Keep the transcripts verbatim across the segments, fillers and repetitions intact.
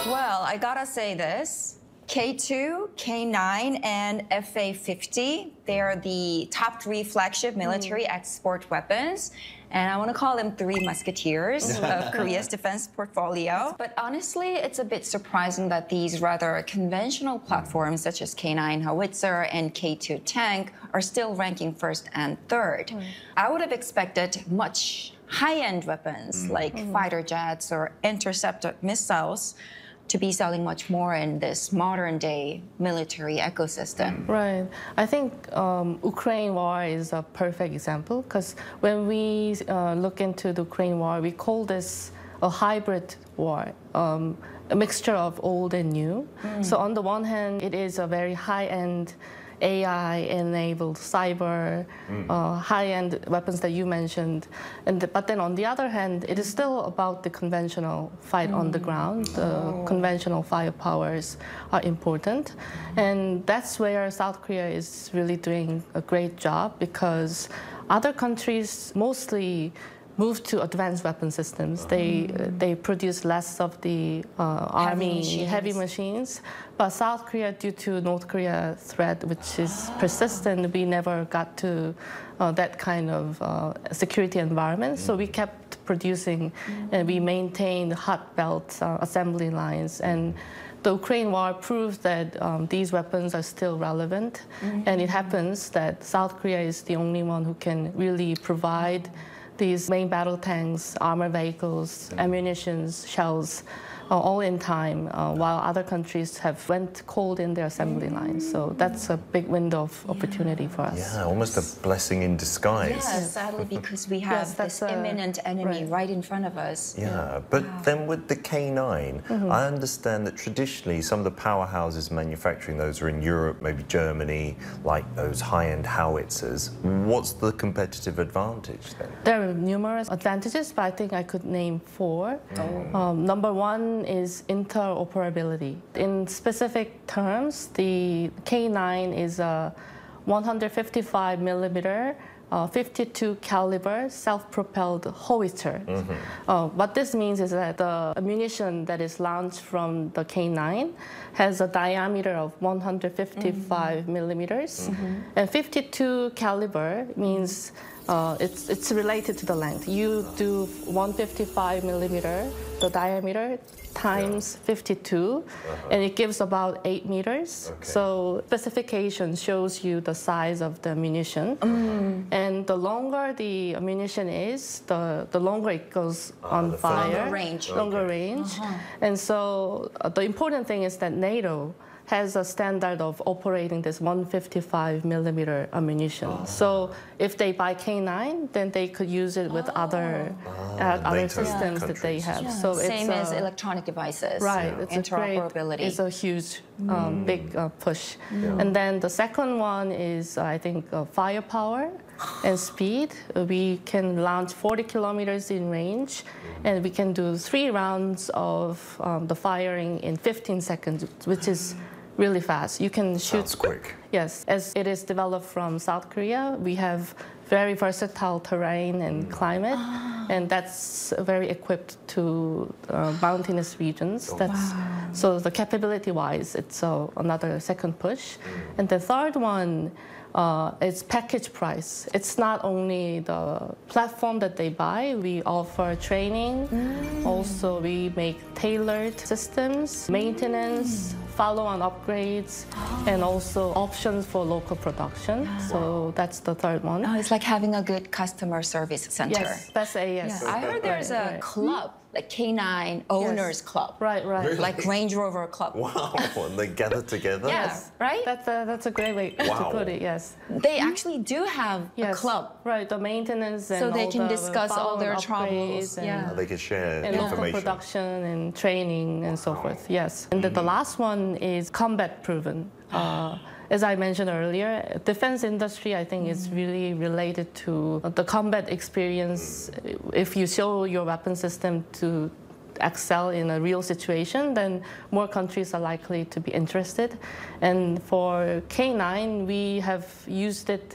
Well, I gotta say this. K two, K nine, and F A fifty, they are the top three flagship military mm. export weapons. And I want to call them three musketeers of Korea's defense portfolio. But honestly, it's a bit surprising that these rather conventional platforms, such as K nine howitzer and K two tank, are still ranking first and third. Mm. I would have expected much high-end weapons mm. like mm. fighter jets or interceptor missiles to be selling much more in this modern-day military ecosystem. Right. I think um, Ukraine war is a perfect example, because when we uh, look into the Ukraine war, we call this a hybrid war, um, a mixture of old and new. Mm. So on the one hand, it is a very high-end A I-enabled cyber, mm. uh, high-end weapons that you mentioned. And the, but then on the other hand, it is still about the conventional fight mm. on the ground. The oh. conventional firepowers are important. And that's where South Korea is really doing a great job, because other countries mostly move to advanced weapon systems. They mm. they produce less of the uh, heavy army machines. heavy machines. But South Korea, due to North Korea threat, which is persistent, we never got to uh, that kind of uh, security environment. Mm. So we kept producing, mm. and we maintained hot belt uh, assembly lines. And the Ukraine war proves that um, these weapons are still relevant. Mm. And it happens that South Korea is the only one who can really provide these main battle tanks, armored vehicles, ammunitions, shells, uh, all in time, uh, while other countries have went cold in their assembly lines. So that's a big window of opportunity for us. Yeah, almost a blessing in disguise. Yes, sadly, because we have yes, this a, imminent enemy right. right in front of us. Yeah, yeah. but wow. then with the K nine, mm-hmm. I understand that traditionally some of the powerhouses manufacturing those are in Europe, maybe Germany, like those high-end howitzers. What's the competitive advantage then? There are numerous advantages, but I think I could name four. Mm. Um, number one is interoperability. In specific terms, the K nine is a one hundred fifty-five millimeter, uh, fifty-two caliber self-propelled howitzer. Mm-hmm. Uh, what this means is that the ammunition that is launched from the K nine has a diameter of one hundred fifty-five mm-hmm. millimeters, mm-hmm. and fifty-two caliber means Uh, it's, it's related to the length. You do one hundred fifty-five millimeter, the diameter, times yeah. fifty-two, uh-huh. and it gives about eight meters. Okay. So specification shows you the size of the ammunition. Mm. And the longer the ammunition is, the, the longer it goes uh, on fire. Longer range. Longer okay. range. Uh-huh. And so uh, the important thing is that NATO has a standard of operating this one hundred fifty-five millimeter ammunition. Oh. So if they buy K nine, then they could use it with oh. other oh, uh, other NATO systems that they have. Yeah. So Same it's, as uh, electronic devices. Right. Yeah. It's Interoperability. A great, it's a huge, um, mm. big uh, push. Yeah. And then the second one is, uh, I think, uh, firepower and speed. We can launch forty kilometers in range, and we can do three rounds of um, the firing in fifteen seconds, which is really fast. You can shoot. Sounds quick. Yes, as it is developed from South Korea, we have very versatile terrain and mm. climate, ah. and that's very equipped to uh, mountainous regions. Oh. That's Wow. so the capability-wise, it's uh, another second push, mm. and the third one. Uh, it's package price. It's not only the platform that they buy. We offer training. Mm. Also, we make tailored systems, maintenance, mm. follow-on upgrades, oh. and also options for local production. Yeah. So that's the third one. Oh, it's like having a good customer service center. Yes, that's a yes. Yeah. I heard there's right, a right. club, like K nine Owners yes. Club. Right, right. Really? Like Range Rover Club. Wow, and they gather together? Yeah, Yes, right? That's a, that's a great way wow. to put it, yes. They actually do have yes. a club. Right, the maintenance and so they all can the discuss all their follow-on troubles. and, Yeah. How they can share and information. local production and training and so forth, yes. And then the last one is combat proven. Uh, as I mentioned earlier, defense industry, I think, is really related to the combat experience. If you show your weapon system to excel in a real situation, then more countries are likely to be interested. And for K nine, we have used it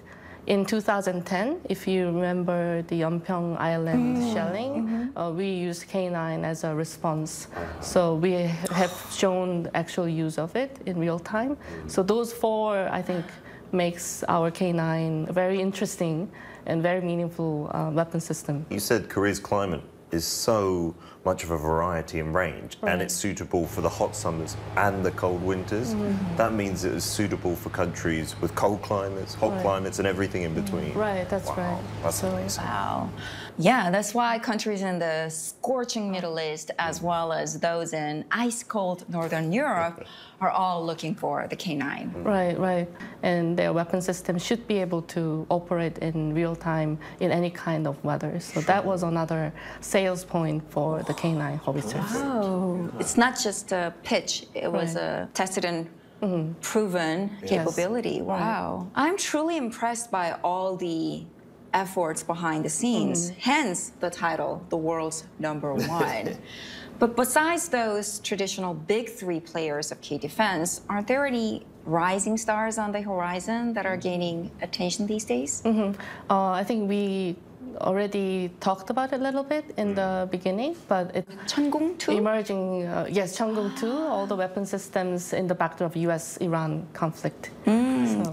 In two thousand ten, if you remember the Yeonpyeong Island shelling, uh, we used K nine as a response. So we have shown the actual use of it in real time. So those four, I think, makes our K nine very interesting and very meaningful uh, weapon system. You said Korea's climate is so much of a variety and range, Right. and it's suitable for the hot summers and the cold winters. Mm-hmm. That means it is suitable for countries with cold climates, hot Right. climates, and everything in between. Right, that's Wow, right. That's So- amazing. Wow. Yeah, that's why countries in the scorching Middle East, as well as those in ice cold Northern Europe, are all looking for the K nine. Right, right. And their weapon system should be able to operate in real time in any kind of weather. So that was another sales point for the K nine howitzers. Oh, it's not just a pitch, it was Right. a tested and proven capability. Wow. I'm truly impressed by all the efforts behind the scenes, hence the title, The World's Number One. But besides those traditional big three players of K defense, are there any rising stars on the horizon that are gaining attention these days? Uh, I think we already talked about it a little bit in the beginning, but it 천공 two? emerging, uh, yes, Cheonggung two, all the weapon systems in the backdrop of U S Iran conflict. So.